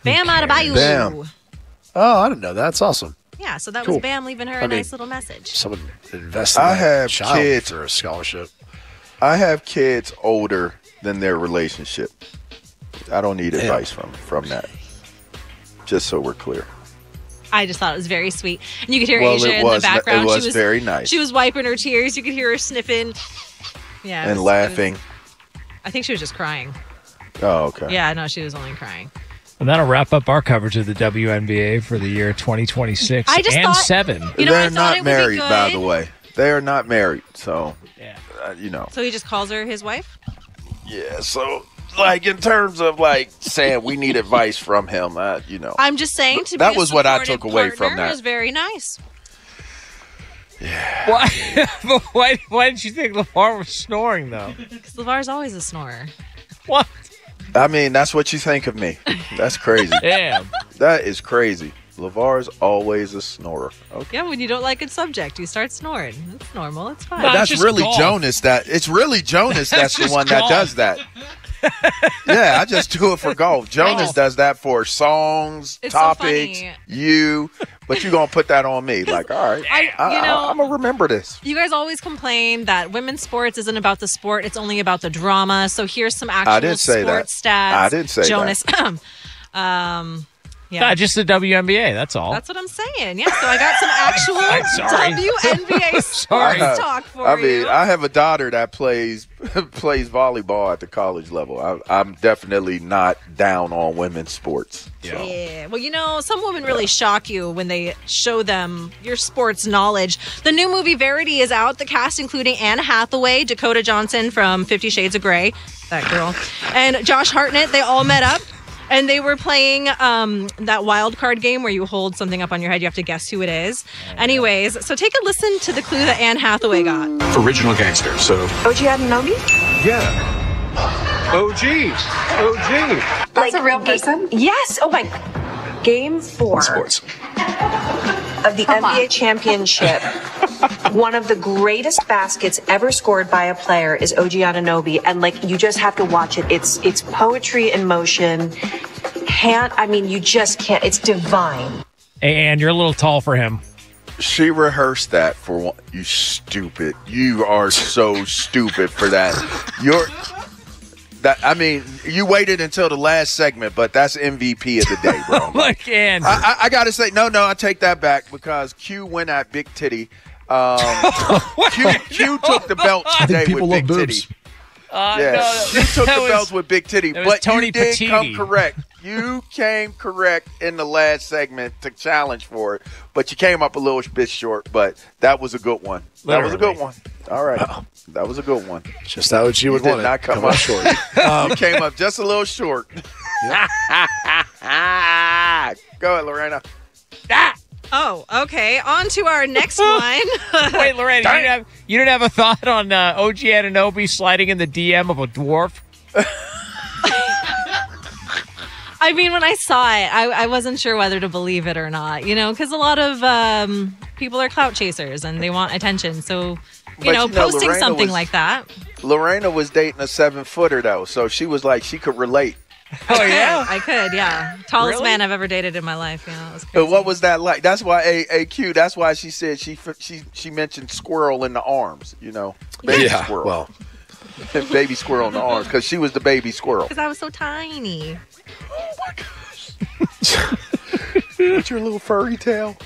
Bam Adebayo. Bam. Oh, I didn't know that. That's awesome. Yeah, so that Cool. was Bam leaving her a nice little message. Someone invested in I that have child kids. for a scholarship. I have kids older than their relationship. I don't need advice from that. Just so we're clear. I just thought it was very sweet. And you could hear Well, Asia it in was- the background. it was very nice. She was wiping her tears. You could hear her sniffing. Yeah. And laughing. I think she was just crying. Oh, okay. Yeah, no, she was only crying. And that'll wrap up our coverage of the WNBA for the year 2026 I just and thought- 7. You know, I They're thought not it would be married, by good. the way. They are not married, so Yeah. So he just calls her his wife? Yeah, so like in terms of like saying we need advice from him, I'm just saying to That be a was what I supportive took away from partner that. is very nice. Why? But why did you think LeVar was snoring, though? Because LeVar's always a snorer. What? I mean, that's what you think of me. That's crazy. Damn. That is crazy. LeVar's always a snorer. Okay. Yeah, when you don't like a subject, you start snoring. It's normal. It's fine. No, That's just really golf. Jonas. It's really Jonas that's the just one golf. that does that. Yeah, I just do it for golf. Jonas does that for songs, It's so topics, funny. but you're going to put that on me. Like, all right, I'm going to remember this. You guys always complain that women's sports isn't about the sport; it's only about the drama. So here's some actual I didn't say sports that. stats. I didn't say Jonas. Yeah, Nah, just the WNBA, that's all. that's what I'm saying. Yeah, so I got some actual Sorry. WNBA Sorry. sports talk for I mean, you. I have a daughter that plays volleyball at the college level. I'm definitely not down on women's sports. So. Yeah. Well, you know, some women really shock you when they show them your sports knowledge. The new movie Verity is out. The cast including Anne Hathaway, Dakota Johnson from 50 Shades of Grey, that girl, and Josh Hartnett. They all met up. And they were playing that wild card game where you hold something up on your head. You have to guess who it is. Anyways, so take a listen to the clue that Anne Hathaway got. Original gangster, so. OG Adebayo? Yeah. OG. That's a real person? Yes. Oh my. Game 4 Sports. of the NBA championship. One of the greatest baskets ever scored by a player is OG Anunoby, and like you just have to watch it. It's poetry in motion. You just can't. It's divine. Hey, Ann, you're a little tall for him. She rehearsed that for one. You stupid. You are so stupid for that. You waited until the last segment, but that's MVP of the day, bro. Like, Ann. I got to say, no, I take that back because Q went at Big Titty. Q took the belt today people with Big love Titty. boobs. Q took the belts with Big Titty, that was but Tony you did Petiti. come correct. You came correct in the last segment to challenge for it, but you came up a little bit short, but that was a good one. That was a good one. All right. That was a good one. Just how you would did want it. not come up short. You came up just a little short. Go ahead, Lorena. Oh, okay. On to our next one. Wait, Lorena, you didn't have a thought on OG Anunoby sliding in the DM of a dwarf? I mean, when I saw it, I wasn't sure whether to believe it or not, because a lot of people are clout chasers and they want attention. So, posting Lorena something was- like that. Lorena was dating a 7-footer, though, so she was like, she could relate. Oh, yeah? I could, yeah. Tallest Really? man I've ever dated in my life. It was But crazy. what was that like? That's why AQ. That's why she said she mentioned squirrel in the arms. Baby squirrel. Well, baby squirrel in the arms because she was the baby squirrel. Because I was so tiny. With your little furry tail.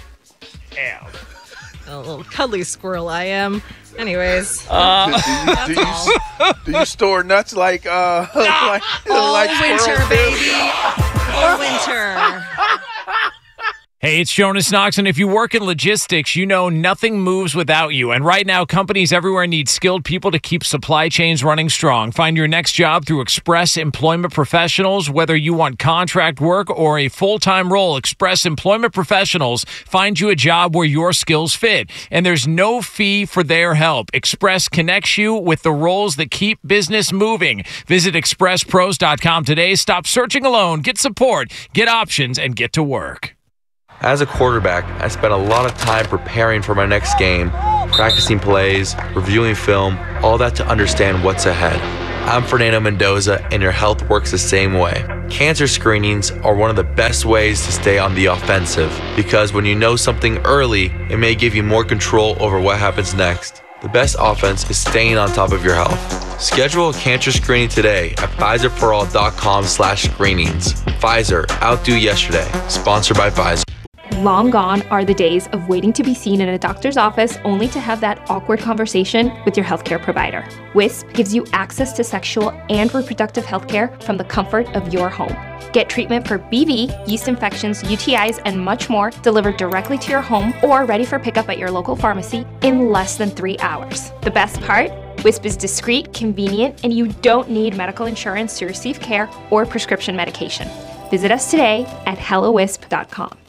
A little cuddly squirrel I am. Anyways. Do you store nuts like All like winter, squirrels do? baby. All winter. Hey, it's Jonas Knox, and if you work in logistics, you know nothing moves without you. And right now, companies everywhere need skilled people to keep supply chains running strong. Find your next job through Express Employment Professionals. Whether you want contract work or a full-time role, Express Employment Professionals find you a job where your skills fit. And there's no fee for their help. Express connects you with the roles that keep business moving. Visit expresspros.com today. Stop searching alone. Get support, get options, and get to work. As a quarterback, I spent a lot of time preparing for my next game, practicing plays, reviewing film, all that to understand what's ahead. I'm Fernando Mendoza, and your health works the same way. Cancer screenings are one of the best ways to stay on the offensive, because when you know something early, it may give you more control over what happens next. The best offense is staying on top of your health. Schedule a cancer screening today at PfizerForAll.com/screenings. Pfizer, outdo yesterday. Sponsored by Pfizer. Long gone are the days of waiting to be seen in a doctor's office only to have that awkward conversation with your healthcare provider. Wisp gives you access to sexual and reproductive healthcare from the comfort of your home. Get treatment for BV, yeast infections, UTIs, and much more delivered directly to your home or ready for pickup at your local pharmacy in less than 3 hours. The best part? Wisp is discreet, convenient, and you don't need medical insurance to receive care or prescription medication. Visit us today at hellowisp.com.